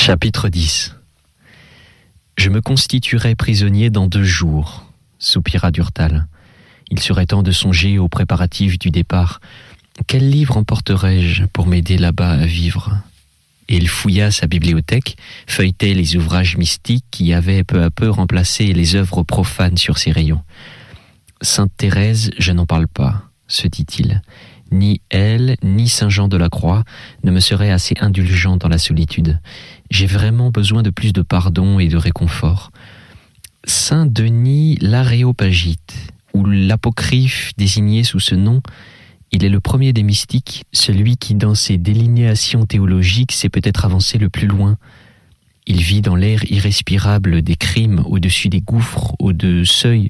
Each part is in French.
Chapitre 10. Je me constituerai prisonnier dans 2 jours, soupira Durtal. Il serait temps de songer aux préparatifs du départ. Quel livre emporterai-je pour m'aider là-bas à vivre ? Et il fouilla sa bibliothèque, feuilletait les ouvrages mystiques qui avaient peu à peu remplacé les œuvres profanes sur ses rayons. Sainte Thérèse, je n'en parle pas, se dit-il. Ni elle, ni Saint Jean de la Croix ne me seraient assez indulgents dans la solitude. J'ai vraiment besoin de plus de pardon et de réconfort. Saint Denis l'Aréopagite, ou l'apocryphe désigné sous ce nom, il est le premier des mystiques, celui qui, dans ses délinéations théologiques, s'est peut-être avancé le plus loin. Il vit dans l'air irrespirable des crimes, au-dessus des gouffres, au seuil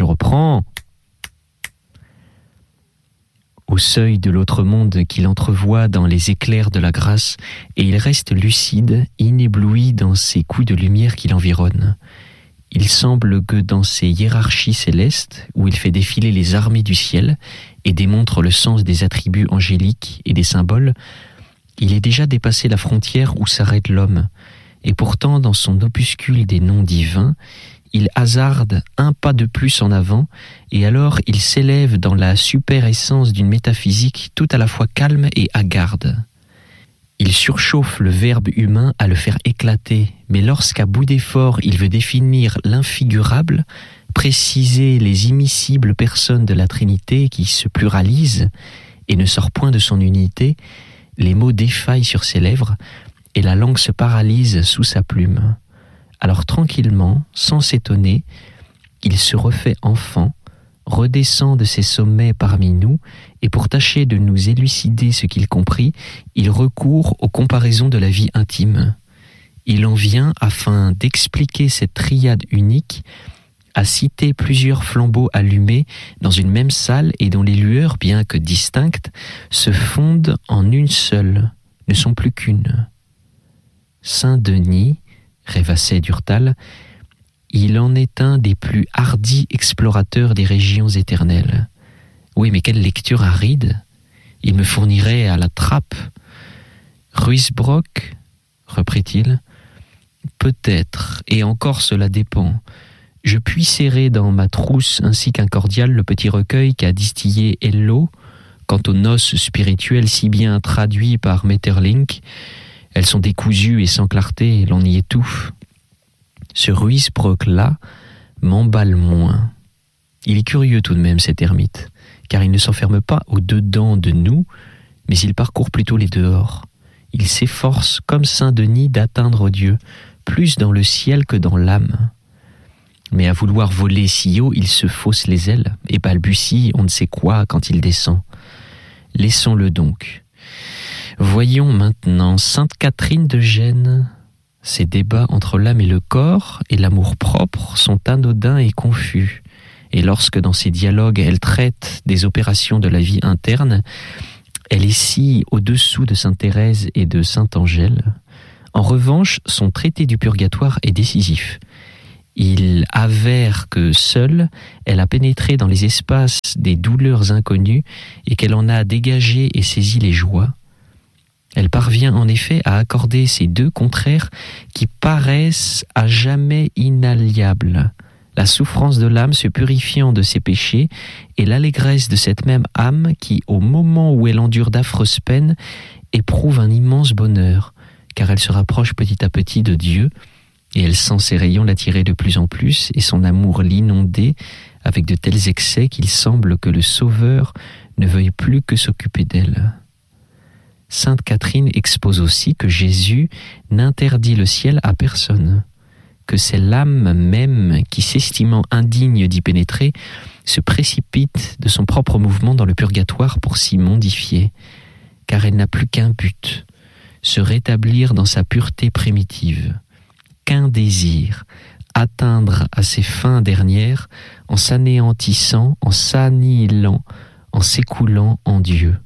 au seuil de l'autre monde qu'il entrevoit dans les éclairs de la grâce, et il reste lucide, inébloui dans ces coups de lumière qui l'environnent. Il semble que dans ces hiérarchies célestes, où il fait défiler les armées du ciel et démontre le sens des attributs angéliques et des symboles, il ait déjà dépassé la frontière où s'arrête l'homme. Et pourtant, dans son opuscule des noms divins, il hasarde un pas de plus en avant, et alors il s'élève dans la super-essence d'une métaphysique tout à la fois calme et hagarde. Il surchauffe le verbe humain à le faire éclater, mais lorsqu'à bout d'effort il veut définir l'infigurable, préciser les immiscibles personnes de la Trinité qui se pluralisent et ne sort point de son unité, les mots défaillent sur ses lèvres et la langue se paralyse sous sa plume. Alors tranquillement, sans s'étonner, il se refait enfant, redescend de ses sommets parmi nous, et pour tâcher de nous élucider ce qu'il comprit, il recourt aux comparaisons de la vie intime. Il en vient, afin d'expliquer cette triade unique, à citer plusieurs flambeaux allumés dans une même salle et dont les lueurs, bien que distinctes, se fondent en une seule, ne sont plus qu'une. Saint Denis, rêvassait Durtal, il en est un des plus hardis explorateurs des régions éternelles. Oui, mais quelle lecture aride! Il me fournirait à la trappe. Ruysbrock, reprit-il, peut-être, et encore cela dépend. Je puis serrer dans ma trousse ainsi qu'un cordial le petit recueil qu'a distillé Hello, quant aux noces spirituelles si bien traduits par Maeterlinck. Elles sont décousues et sans clarté, l'on y étouffe. Ce Ruysbrock-là m'emballe moins. Il est curieux tout de même, cet ermite, car il ne s'enferme pas au-dedans de nous, mais il parcourt plutôt les dehors. Il s'efforce, comme Saint Denis, d'atteindre Dieu, plus dans le ciel que dans l'âme. Mais à vouloir voler si haut, il se fausse les ailes et balbutie on ne sait quoi quand il descend. Laissons-le donc. Voyons maintenant Sainte Catherine de Gênes. Ces débats entre l'âme et le corps et l'amour-propre sont anodins et confus. Et lorsque dans ces dialogues elle traite des opérations de la vie interne, elle est si au-dessous de Sainte Thérèse et de Sainte Angèle. En revanche, son traité du purgatoire est décisif. Il avère que seule, elle a pénétré dans les espaces des douleurs inconnues et qu'elle en a dégagé et saisi les joies. Elle parvient en effet à accorder ces 2 contraires qui paraissent à jamais inalliables, la souffrance de l'âme se purifiant de ses péchés et l'allégresse de cette même âme qui, au moment où elle endure d'affreuses peines, éprouve un immense bonheur, car elle se rapproche petit à petit de Dieu et elle sent ses rayons l'attirer de plus en plus et son amour l'inonder avec de tels excès qu'il semble que le Sauveur ne veuille plus que s'occuper d'elle. Sainte Catherine expose aussi que Jésus n'interdit le ciel à personne, que c'est l'âme même qui, s'estimant indigne d'y pénétrer, se précipite de son propre mouvement dans le purgatoire pour s'y mondifier, car elle n'a plus qu'un but, se rétablir dans sa pureté primitive, qu'un désir, atteindre à ses fins dernières en s'anéantissant, en s'annihilant, en s'écoulant en Dieu.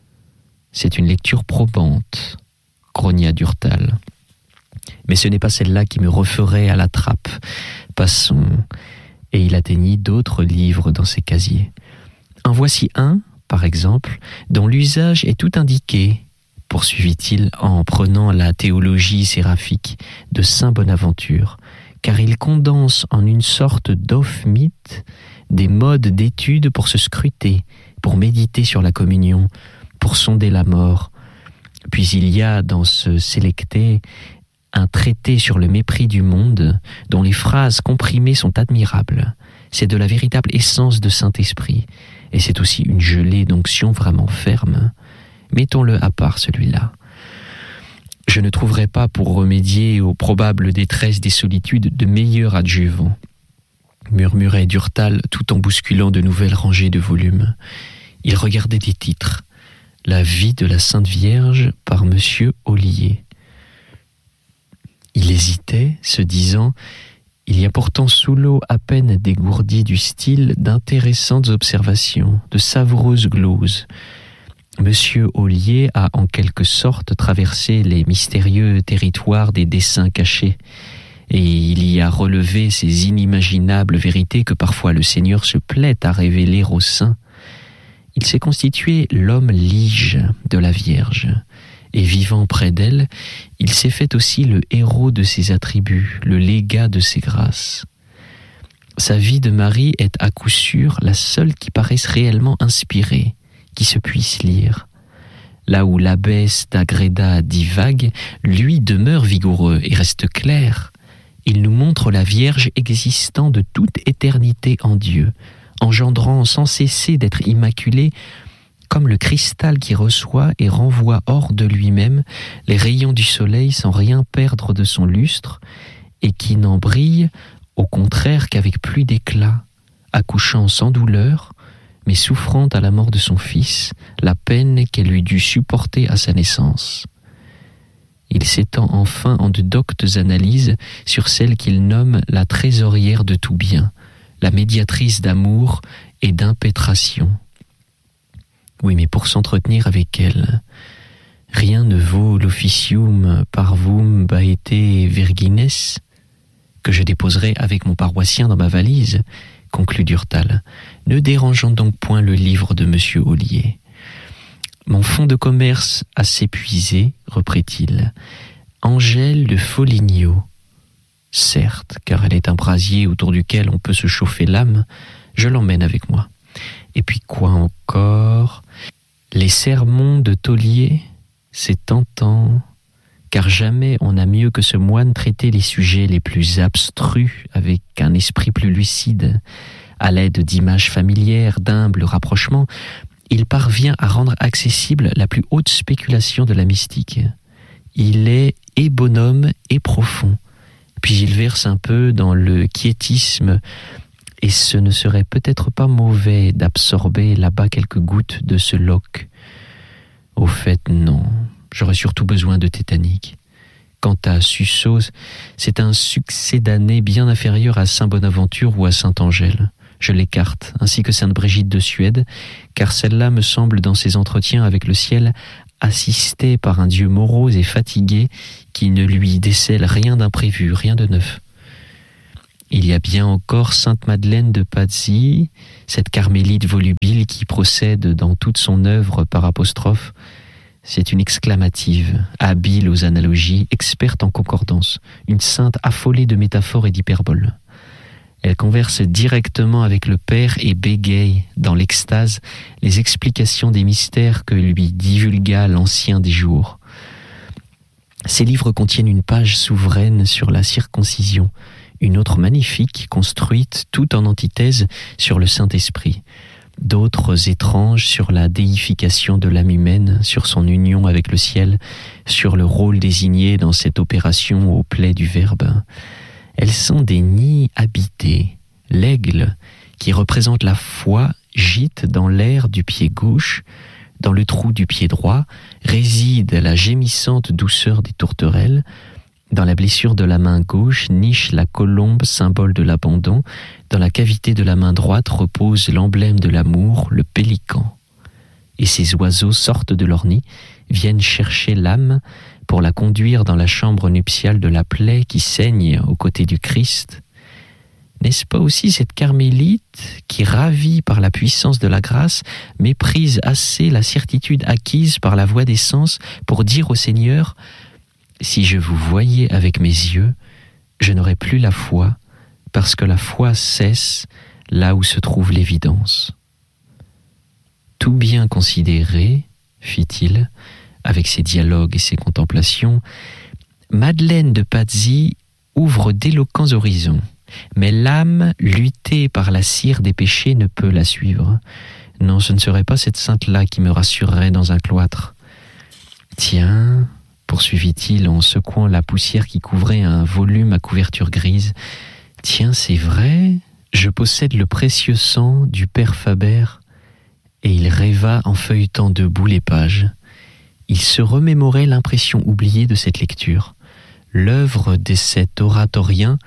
C'est une lecture probante, grogna Durtal. Mais ce n'est pas celle-là qui me referait à la trappe. Passons. Et il atteignit d'autres livres dans ses casiers. En voici un, par exemple, dont l'usage est tout indiqué, poursuivit-il en prenant la théologie séraphique de saint Bonaventure, car il condense en une sorte d'ophmite des modes d'étude pour se scruter, pour méditer sur la communion, pour sonder la mort. Puis il y a dans ce sélecté un traité sur le mépris du monde, dont les phrases comprimées sont admirables. C'est de la véritable essence de Saint-Esprit, et c'est aussi une gelée d'onction vraiment ferme. Mettons-le à part, celui-là. Je ne trouverai pas, pour remédier aux probables détresses des solitudes, de meilleur adjuvant, murmurait Durtal tout en bousculant de nouvelles rangées de volumes. Il regardait des titres. La vie de la Sainte Vierge par Monsieur Ollier. Il hésitait, se disant « Il y a pourtant sous l'eau à peine dégourdie du style d'intéressantes observations, de savoureuses gloses. Monsieur Ollier a en quelque sorte traversé les mystérieux territoires des desseins cachés, et il y a relevé ces inimaginables vérités que parfois le Seigneur se plaît à révéler aux saints. Il s'est constitué l'homme lige de la Vierge, et vivant près d'elle, il s'est fait aussi le héros de ses attributs, le légat de ses grâces. Sa vie de Marie est à coup sûr la seule qui paraisse réellement inspirée, qui se puisse lire. Là où l'abbesse d'Agreda divague, lui demeure vigoureux et reste clair. Il nous montre la Vierge existant de toute éternité en Dieu, engendrant sans cesser d'être immaculée, comme le cristal qui reçoit et renvoie hors de lui-même les rayons du soleil sans rien perdre de son lustre, et qui n'en brille, au contraire, qu'avec plus d'éclat, accouchant sans douleur, mais souffrant à la mort de son fils la peine qu'elle lui dut supporter à sa naissance. Il s'étend enfin en de doctes analyses sur celle qu'il nomme la trésorière de tout bien, la médiatrice d'amour et d'impétration. Oui, mais pour s'entretenir avec elle, rien ne vaut l'officium parvum baete virgines que je déposerai avec mon paroissien dans ma valise, conclut Durtal. Ne dérangeons donc point le livre de Monsieur Ollier. Mon fonds de commerce a s'épuisé, reprit-il. Angèle de Foligno. Certes, car elle est un brasier autour duquel on peut se chauffer l'âme, je l'emmène avec moi. Et puis quoi encore? Les sermons de Taulier, c'est tentant, car jamais on n'a mieux que ce moine traité les sujets les plus abstrus avec un esprit plus lucide. À l'aide d'images familières, d'humbles rapprochements, il parvient à rendre accessible la plus haute spéculation de la mystique. Il est et bonhomme et profond, puis il verse un peu dans le quiétisme, et ce ne serait peut-être pas mauvais d'absorber là-bas quelques gouttes de ce Locke. Au fait, non, j'aurais surtout besoin de tétanique. Quant à Susos, c'est un succédané bien inférieur à Saint Bonaventure ou à Sainte Angèle. Je l'écarte, ainsi que Sainte Brigitte de Suède, car celle-là me semble dans ses entretiens avec le ciel assistée par un Dieu morose et fatigué qui ne lui décèle rien d'imprévu, rien de neuf. Il y a bien encore Sainte Madeleine de Pazzi, cette carmélite volubile qui procède dans toute son œuvre par apostrophe. C'est une exclamative, habile aux analogies, experte en concordance, une sainte affolée de métaphores et d'hyperboles. Elle converse directement avec le Père et bégaye, dans l'extase, les explications des mystères que lui divulgua l'Ancien des jours. Ces livres contiennent une page souveraine sur la circoncision, une autre magnifique, construite tout en antithèse sur le Saint-Esprit, d'autres étranges sur la déification de l'âme humaine, sur son union avec le ciel, sur le rôle désigné dans cette opération au plaid du Verbe. Elles sont des nids habités. L'aigle, qui représente la foi, gîte dans l'air du pied gauche, dans le trou du pied droit, réside la gémissante douceur des tourterelles. Dans la blessure de la main gauche niche la colombe, symbole de l'abandon. Dans la cavité de la main droite repose l'emblème de l'amour, le pélican. Et ces oiseaux sortent de leur nid, viennent chercher l'âme pour la conduire dans la chambre nuptiale de la plaie qui saigne aux côtés du Christ. N'est-ce pas aussi cette carmélite qui, ravie par la puissance de la grâce, méprise assez la certitude acquise par la voie des sens pour dire au Seigneur : si je vous voyais avec mes yeux, je n'aurais plus la foi, parce que la foi cesse là où se trouve l'évidence. Tout bien considéré, fit-il, avec ses dialogues et ses contemplations, Madeleine de Pazzi ouvre d'éloquents horizons, mais l'âme, luttée par la cire des péchés, ne peut la suivre. Non, ce ne serait pas cette sainte-là qui me rassurerait dans un cloître. Tiens, poursuivit-il en secouant la poussière qui couvrait un volume à couverture grise, tiens, c'est vrai, je possède le précieux sang du père Faber. Et il rêva en feuilletant debout les pages. Il se remémorait l'impression oubliée de cette lecture. L'œuvre de cet oratorien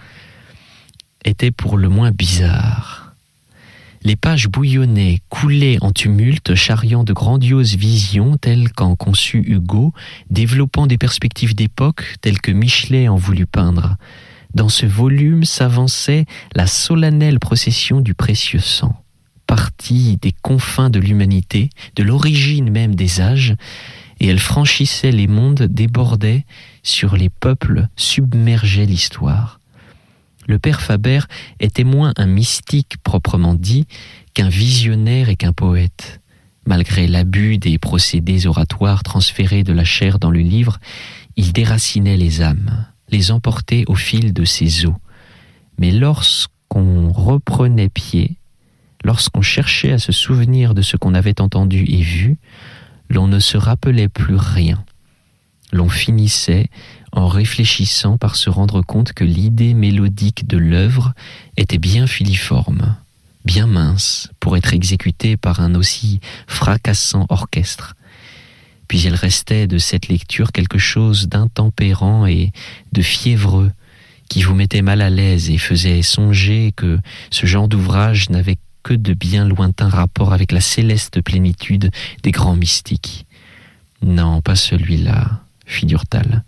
était pour le moins bizarre. Les pages bouillonnaient, coulaient en tumulte, charriant de grandioses visions telles qu'en conçut Hugo, développant des perspectives d'époque telles que Michelet en voulut peindre. Dans ce volume s'avançait la solennelle procession du précieux sang, partie des confins de l'humanité, de l'origine même des âges, et elle franchissait les mondes, débordait sur les peuples, submergeait l'histoire. Le père Faber était moins un mystique proprement dit qu'un visionnaire et qu'un poète. Malgré l'abus des procédés oratoires transférés de la chair dans le livre, il déracinait les âmes, les emportait au fil de ses os. Mais lorsqu'on reprenait pied, lorsqu'on cherchait à se souvenir de ce qu'on avait entendu et vu, l'on ne se rappelait plus rien. L'on finissait, en réfléchissant, par se rendre compte que l'idée mélodique de l'œuvre était bien filiforme, bien mince, pour être exécutée par un aussi fracassant orchestre. Puis il restait de cette lecture quelque chose d'intempérant et de fiévreux qui vous mettait mal à l'aise et faisait songer que ce genre d'ouvrage n'avait que de bien lointains rapports avec la céleste plénitude des grands mystiques. Non, pas celui-là, fit Durtal.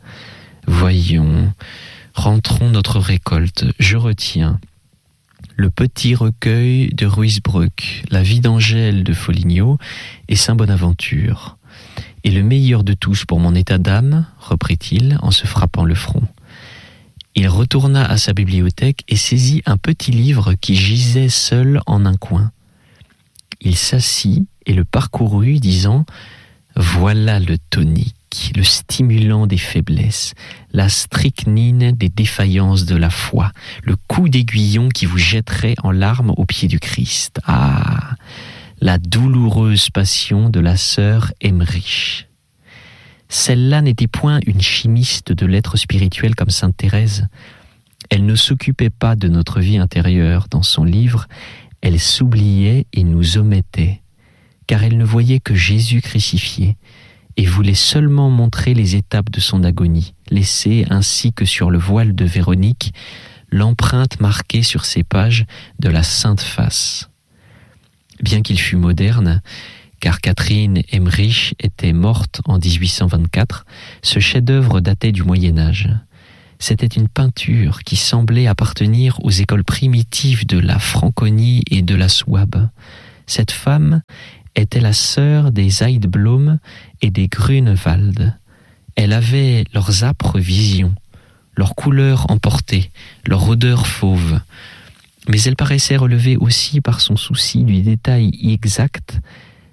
Voyons, rentrons notre récolte. Je retiens le petit recueil de Ruysbroeck, la vie d'Angèle de Foligno et Saint Bonaventure. Et le meilleur de tous pour mon état d'âme, reprit-il en se frappant le front. Il retourna à sa bibliothèque et saisit un petit livre qui gisait seul en un coin. Il s'assit et le parcourut, disant « Voilà le tonique, le stimulant des faiblesses, la strychnine des défaillances de la foi, le coup d'aiguillon qui vous jetterait en larmes aux pieds du Christ. Ah, la douloureuse passion de la sœur Emmerich. » Celle-là n'était point une chimiste de l'être spirituel comme sainte Thérèse. Elle ne s'occupait pas de notre vie intérieure dans son livre, elle s'oubliait et nous omettait, car elle ne voyait que Jésus crucifié et voulait seulement montrer les étapes de son agonie, laisser ainsi que sur le voile de Véronique l'empreinte marquée sur ses pages de la sainte face. Bien qu'il fût moderne, car Catherine Emmerich était morte en 1824, ce chef-d'œuvre datait du Moyen-Âge. C'était une peinture qui semblait appartenir aux écoles primitives de la Franconie et de la Souabe. Cette femme était la sœur des Heidblum et des Grunewald. Elle avait leurs âpres visions, leurs couleurs emportées, leur odeur fauve. Mais elle paraissait relever aussi par son souci du détail exact.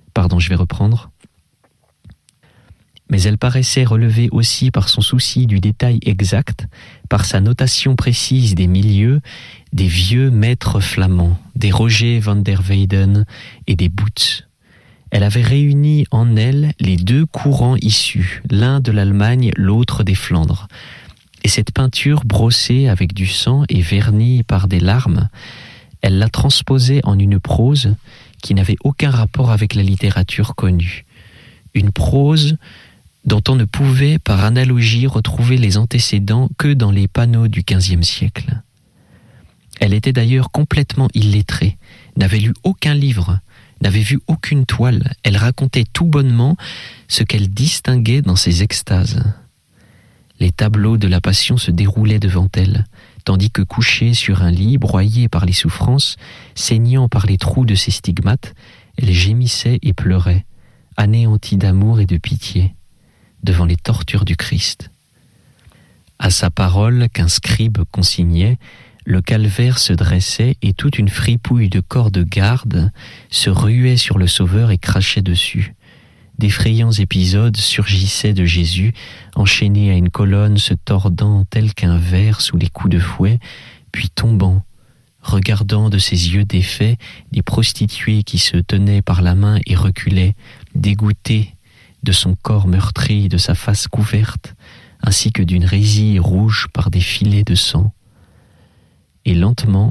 Mais elle paraissait relever aussi par son souci du détail exact, par sa notation précise des milieux, des vieux maîtres flamands, des Roger van der Weyden et des Boots. Elle avait réuni en elle les deux courants issus, l'un de l'Allemagne, l'autre des Flandres. Et cette peinture brossée avec du sang et vernie par des larmes, elle la transposait en une prose qui n'avait aucun rapport avec la littérature connue. Une prose dont on ne pouvait par analogie retrouver les antécédents que dans les panneaux du XVe siècle. Elle était d'ailleurs complètement illettrée, n'avait lu aucun livre, n'avait vu aucune toile. Elle racontait tout bonnement ce qu'elle distinguait dans ses extases. Les tableaux de la Passion se déroulaient devant elle, tandis que couchée sur un lit, broyée par les souffrances, saignant par les trous de ses stigmates, elle gémissait et pleurait, anéantie d'amour et de pitié, devant les tortures du Christ. À sa parole qu'un scribe consignait, le calvaire se dressait et toute une fripouille de corps de garde se ruait sur le Sauveur et crachait dessus. D'effrayants épisodes surgissaient de Jésus, enchaîné à une colonne, se tordant tel qu'un ver sous les coups de fouet, puis tombant, regardant de ses yeux défaits les prostituées qui se tenaient par la main et reculaient, dégoûtées de son corps meurtri, de sa face couverte, ainsi que d'une résille rouge par des filets de sang. Et lentement,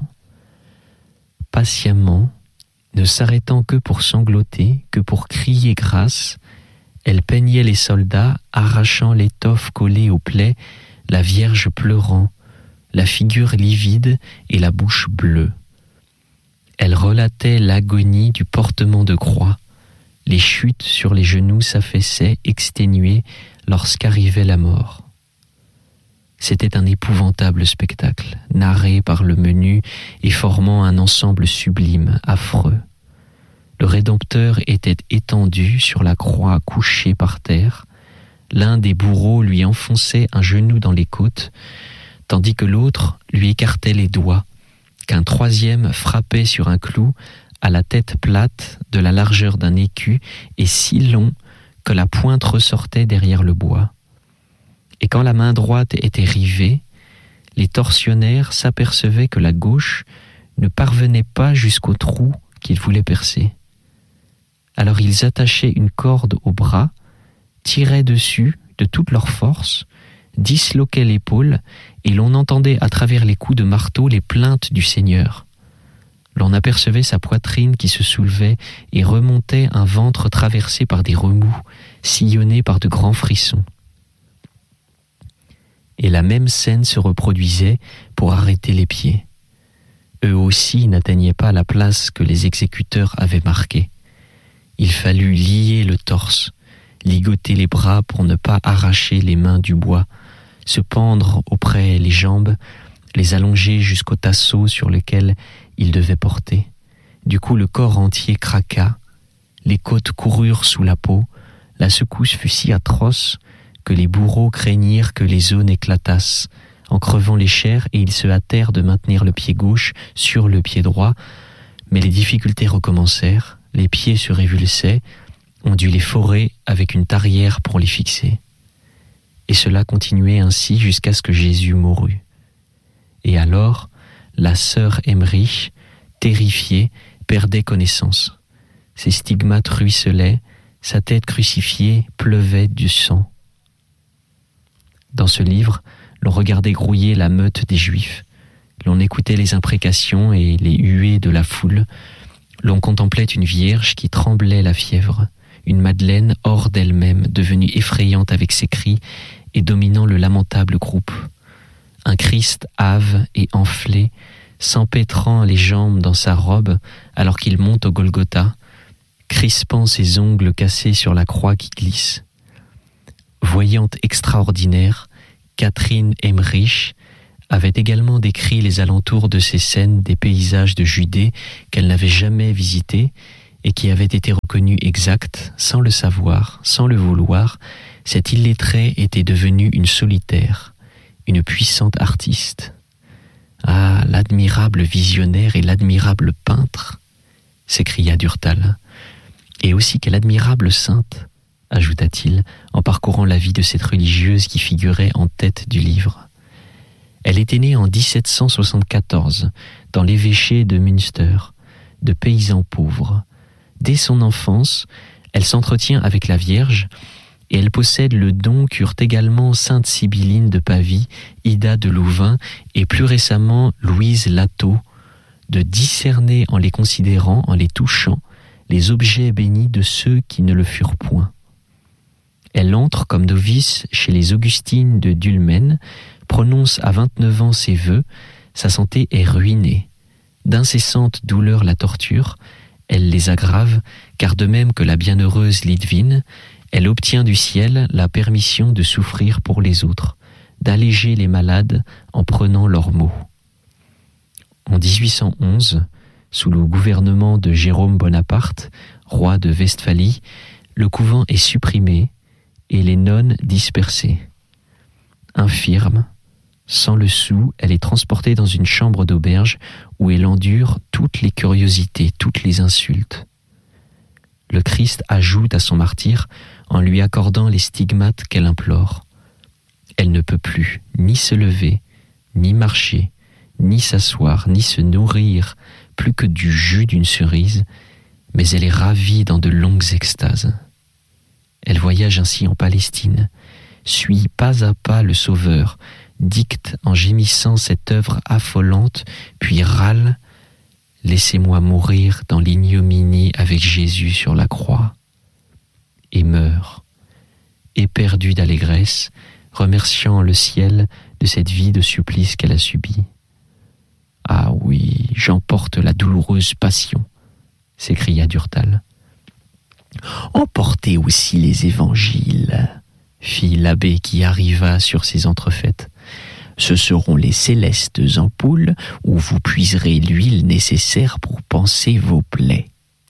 patiemment, ne s'arrêtant que pour sangloter, que pour crier grâce, elle peignait les soldats, arrachant l'étoffe collée aux plaies, la Vierge pleurant, la figure livide et la bouche bleue. Elle relatait l'agonie du portement de croix. Les chutes sur les genoux s'affaissaient, exténuées, lorsqu'arrivait la mort. C'était un épouvantable spectacle, narré par le menu et formant un ensemble sublime, affreux. Le Rédempteur était étendu sur la croix, couché par terre. L'un des bourreaux lui enfonçait un genou dans les côtes, tandis que l'autre lui écartait les doigts, qu'un troisième frappait sur un clou à la tête plate de la largeur d'un écu et si long que la pointe ressortait derrière le bois. Et quand la main droite était rivée, les tortionnaires s'apercevaient que la gauche ne parvenait pas jusqu'au trou qu'ils voulaient percer. Alors ils attachaient une corde au bras, tiraient dessus de toute leur force, disloquaient l'épaule, et l'on entendait à travers les coups de marteau les plaintes du Seigneur. L'on apercevait sa poitrine qui se soulevait et remontait un ventre traversé par des remous, sillonné par de grands frissons. Et la même scène se reproduisait pour arrêter les pieds. Eux aussi n'atteignaient pas la place que les exécuteurs avaient marquée. Il fallut lier le torse, ligoter les bras pour ne pas arracher les mains du bois, se pendre auprès les jambes, les allonger jusqu'au tasseau sur lequel ils devaient porter. Du coup, le corps entier craqua, les côtes coururent sous la peau, la secousse fut si atroce que les bourreaux craignirent que les os n'éclatassent, en crevant les chairs, et ils se hâtèrent de maintenir le pied gauche sur le pied droit, mais les difficultés recommencèrent, les pieds se révulsaient, on dut les forer avec une tarière pour les fixer. Et cela continuait ainsi jusqu'à ce que Jésus mourût. Et alors, la sœur Emmerich, terrifiée, perdait connaissance. Ses stigmates ruisselaient, sa tête crucifiée pleuvait du sang. Dans ce livre, l'on regardait grouiller la meute des Juifs. L'on écoutait les imprécations et les huées de la foule. L'on contemplait une vierge qui tremblait la fièvre, une Madeleine hors d'elle-même, devenue effrayante avec ses cris et dominant le lamentable groupe. Un Christ hâve et enflé, s'empêtrant les jambes dans sa robe alors qu'il monte au Golgotha, crispant ses ongles cassés sur la croix qui glisse. Voyante extraordinaire, Catherine Emmerich avait également décrit les alentours de ces scènes des paysages de Judée qu'elle n'avait jamais visités et qui avaient été reconnus exacts, sans le savoir, sans le vouloir. Cette illettrée était devenue une solitaire, une puissante artiste. Ah, l'admirable visionnaire et l'admirable peintre, s'écria Durtal. Et aussi quelle admirable sainte, ajouta-t-il en parcourant la vie de cette religieuse qui figurait en tête du livre. Elle était née en 1774 dans l'évêché de Münster, de paysans pauvres. Dès son enfance, elle s'entretient avec la Vierge et elle possède le don qu'eurent également sainte Sibylline de Pavie, Ida de Louvain et plus récemment Louise Lateau, de discerner en les considérant, en les touchant, les objets bénis de ceux qui ne le furent point. Elle entre comme novice chez les Augustines de Dulmen, prononce à 29 ans ses vœux, sa santé est ruinée. D'incessantes douleurs la torturent, elle les aggrave, car de même que la bienheureuse Lidwine, elle obtient du ciel la permission de souffrir pour les autres, d'alléger les malades en prenant leurs maux. En 1811, sous le gouvernement de Jérôme Bonaparte, roi de Westphalie, le couvent est supprimé et les nonnes dispersées. Infirme, sans le sou, elle est transportée dans une chambre d'auberge où elle endure toutes les curiosités, toutes les insultes. Le Christ ajoute à son martyre en lui accordant les stigmates qu'elle implore. Elle ne peut plus ni se lever, ni marcher, ni s'asseoir, ni se nourrir, plus que du jus d'une cerise, mais elle est ravie dans de longues extases. Elle voyage ainsi en Palestine, suit pas à pas le Sauveur, dicte en gémissant cette œuvre affolante, puis râle « Laissez-moi mourir dans l'ignominie avec Jésus sur la croix » et meurt, éperdue d'allégresse, remerciant le ciel de cette vie de supplice qu'elle a subie. « Ah oui, j'emporte la douloureuse passion » s'écria Durtal. « Emportez aussi les évangiles » fit l'abbé qui arriva sur ces entrefaites. « Ce seront les célestes ampoules où vous puiserez l'huile nécessaire pour panser vos plaies. »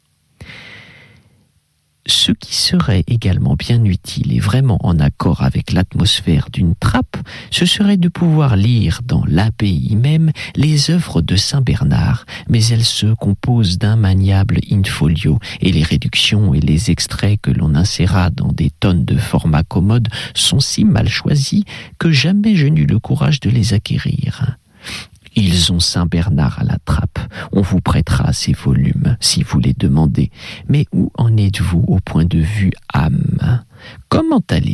Ce qui serait également bien utile et vraiment en accord avec l'atmosphère d'une trappe, ce serait de pouvoir lire dans l'abbaye même les œuvres de Saint Bernard, mais elles se composent d'un maniable in-folio, et les réductions et les extraits que l'on insérera dans des tonnes de format commode sont si mal choisis que jamais je n'eus le courage de les acquérir. Ils ont Saint Bernard à la trappe. On vous prêtera ces volumes, si vous les demandez. Mais où en êtes-vous au point de vue âme ? Comment allez-vous ?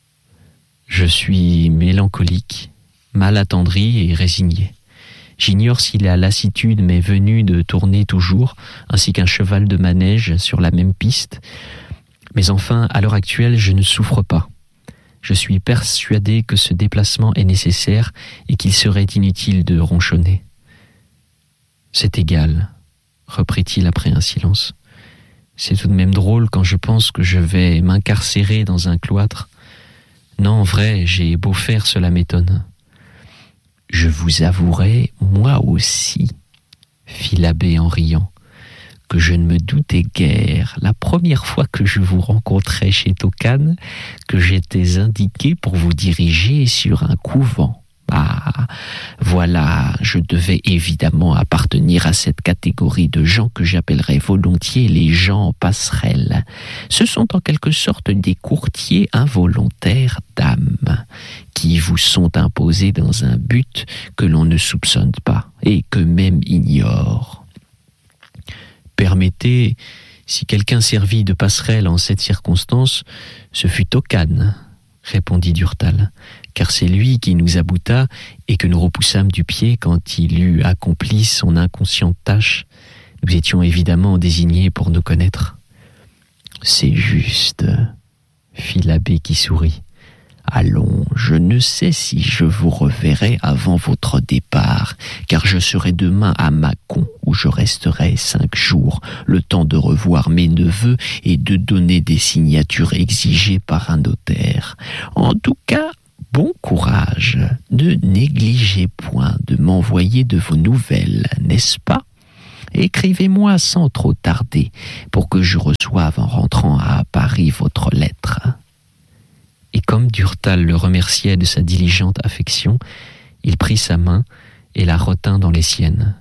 Je suis mélancolique, mal attendri et résigné. J'ignore si la lassitude m'est venue de tourner toujours, ainsi qu'un cheval de manège sur la même piste. Mais enfin, à l'heure actuelle, je ne souffre pas. Je suis persuadé que ce déplacement est nécessaire et qu'il serait inutile de ronchonner. « C'est égal, » reprit-il après un silence. « C'est tout de même drôle quand je pense que je vais m'incarcérer dans un cloître. Non, en vrai, j'ai beau faire, cela m'étonne. »« Je vous avouerai, moi aussi, » fit l'abbé en riant, que je ne me doutais guère, la première fois que je vous rencontrai chez Tocane, que j'étais indiqué pour vous diriger sur un couvent. Ah, voilà, je devais évidemment appartenir à cette catégorie de gens que j'appellerais volontiers les gens passerelles. Ce sont en quelque sorte des courtiers involontaires d'âme, qui vous sont imposés dans un but que l'on ne soupçonne pas et qu'eux-mêmes ignorent. Permettez, si quelqu'un servit de passerelle en cette circonstance, ce fut Tocane, répondit Durtal, car c'est lui qui nous abouta et que nous repoussâmes du pied quand il eut accompli son inconsciente tâche. Nous étions évidemment désignés pour nous connaître. C'est juste, fit l'abbé qui sourit. Allons, je ne sais si je vous reverrai avant votre départ, car je serai demain à Mâcon, où je resterai 5 jours, le temps de revoir mes neveux et de donner des signatures exigées par un notaire. En tout cas, bon courage, ne négligez point de m'envoyer de vos nouvelles, n'est-ce pas ? Écrivez-moi sans trop tarder, pour que je reçoive en rentrant à Paris votre lettre. Et comme Durtal le remerciait de sa diligente affection, il prit sa main et la retint dans les siennes.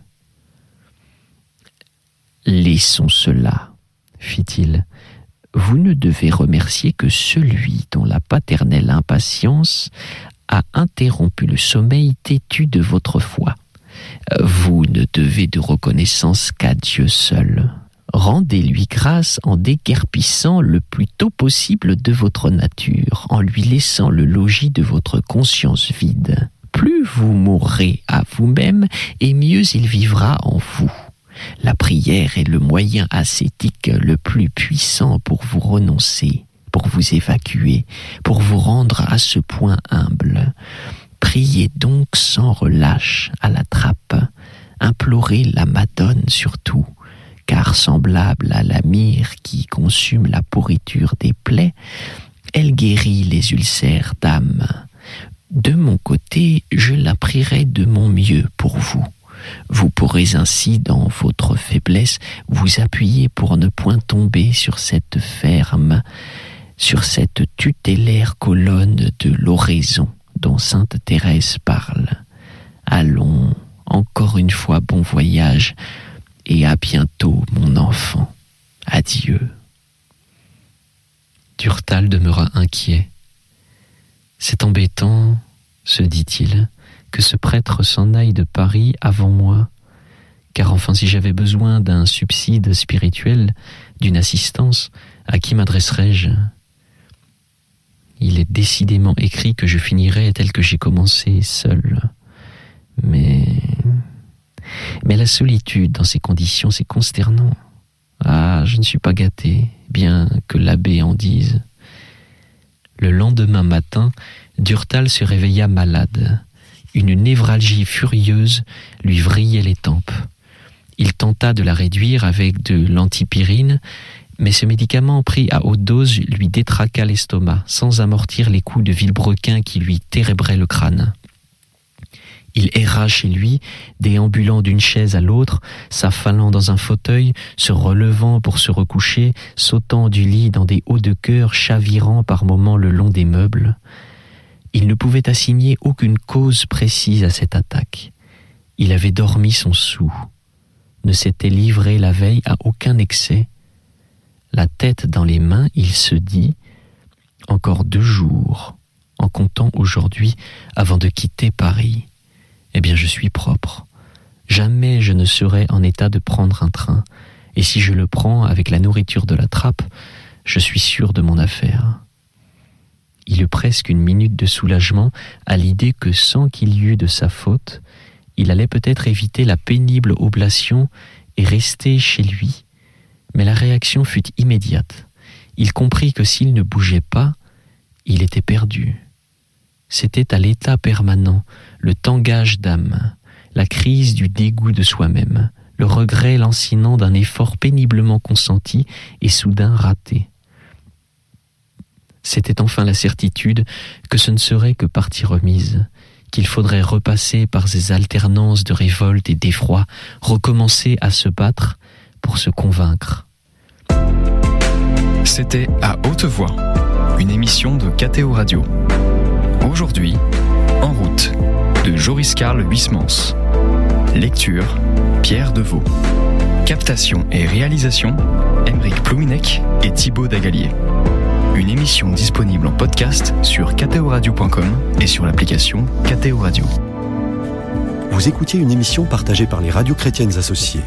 « Laissons cela, fit-il. Vous ne devez remercier que celui dont la paternelle impatience a interrompu le sommeil têtu de votre foi. Vous ne devez de reconnaissance qu'à Dieu seul. Rendez-lui grâce en déguerpissant le plus tôt possible de votre nature, en lui laissant le logis de votre conscience vide. Plus vous mourrez à vous-même, et mieux il vivra en vous. La prière est le moyen ascétique le plus puissant pour vous renoncer, pour vous évacuer, pour vous rendre à ce point humble. Priez donc sans relâche à la trappe, implorez la Madone surtout, car semblable à la myrrhe qui consume la pourriture des plaies, elle guérit les ulcères d'âme. De mon côté, je la prierai de mon mieux pour vous. Vous pourrez ainsi, dans votre faiblesse, vous appuyer pour ne point tomber sur cette ferme, sur cette tutélaire colonne de l'oraison dont sainte Thérèse parle. Allons, encore une fois, bon voyage, et à bientôt, mon enfant. Adieu. Durtal demeura inquiet. C'est embêtant, se dit-il, que ce prêtre s'en aille de Paris avant moi, car enfin si j'avais besoin d'un subside spirituel, d'une assistance, à qui m'adresserais-je ? Il est décidément écrit que je finirai tel que j'ai commencé, seul. Mais la solitude dans ces conditions, c'est consternant. Ah, je ne suis pas gâté, bien que l'abbé en dise. Le lendemain matin, Durtal se réveilla malade. Une névralgie furieuse lui vrillait les tempes. Il tenta de la réduire avec de l'antipyrine, mais ce médicament pris à haute dose lui détraqua l'estomac, sans amortir les coups de vilebrequin qui lui térébraient le crâne. Il erra chez lui, déambulant d'une chaise à l'autre, s'affalant dans un fauteuil, se relevant pour se recoucher, sautant du lit dans des hauts de cœur, chavirant par moments le long des meubles. Il ne pouvait assigner aucune cause précise à cette attaque. Il avait dormi son soûl, ne s'était livré la veille à aucun excès. La tête dans les mains, il se dit « Encore 2 jours, en comptant aujourd'hui avant de quitter Paris. Eh bien, je suis propre. Jamais je ne serai en état de prendre un train. Et si je le prends avec la nourriture de la trappe, je suis sûr de mon affaire. » Il eut presque une minute de soulagement à l'idée que sans qu'il y eût de sa faute, il allait peut-être éviter la pénible oblation et rester chez lui. Mais la réaction fut immédiate. Il comprit que s'il ne bougeait pas, il était perdu. C'était à l'état permanent, le tangage d'âme, la crise du dégoût de soi-même, le regret lancinant d'un effort péniblement consenti et soudain raté. C'était enfin la certitude que ce ne serait que partie remise, qu'il faudrait repasser par ces alternances de révolte et d'effroi, recommencer à se battre pour se convaincre. C'était À Haute Voix, une émission de KTO Radio. Aujourd'hui, En route, de Joris Karl Huysmans. Lecture, Pierre Deveau. Captation et réalisation, Aymeric Plouminec et Thibaut Dagalier. Une émission disponible en podcast sur ktoradio.com et sur l'application KTO Radio. Vous écoutiez une émission partagée par les radios chrétiennes associées.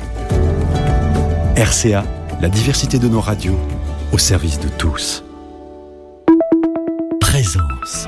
RCA, la diversité de nos radios, au service de tous. Présence.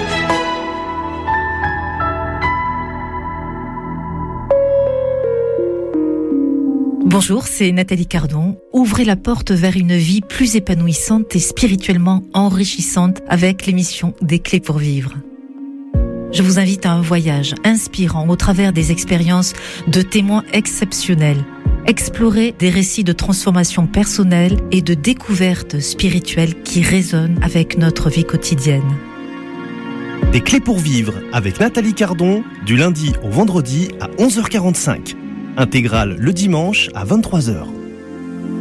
Bonjour, c'est Nathalie Cardon. Ouvrez la porte vers une vie plus épanouissante et spirituellement enrichissante avec l'émission Des Clés pour vivre. Je vous invite à un voyage inspirant au travers des expériences de témoins exceptionnels. Explorer des récits de transformation personnelle et de découverte spirituelle qui résonnent avec notre vie quotidienne. Des Clés pour vivre avec Nathalie Cardon, du lundi au vendredi à 11h45. Intégrale le dimanche à 23h.